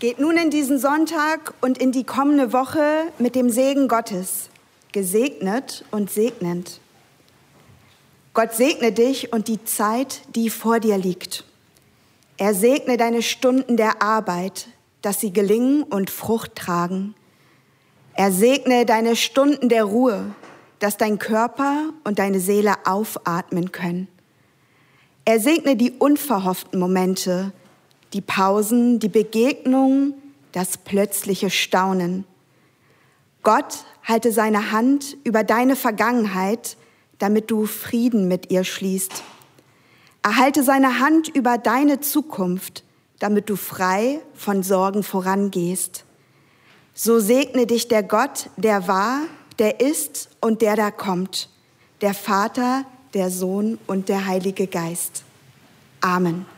Geht nun in diesen Sonntag und in die kommende Woche mit dem Segen Gottes, gesegnet und segnend. Gott segne dich und die Zeit, die vor dir liegt. Er segne deine Stunden der Arbeit, dass sie gelingen und Frucht tragen. Er segne deine Stunden der Ruhe, dass dein Körper und deine Seele aufatmen können. Er segne die unverhofften Momente, die Pausen, die Begegnungen, das plötzliche Staunen. Gott halte seine Hand über deine Vergangenheit, damit du Frieden mit ihr schließt. Er halte seine Hand über deine Zukunft, damit du frei von Sorgen vorangehst. So segne dich der Gott, der war, der ist und der da kommt, der Vater, der Sohn und der Heilige Geist. Amen.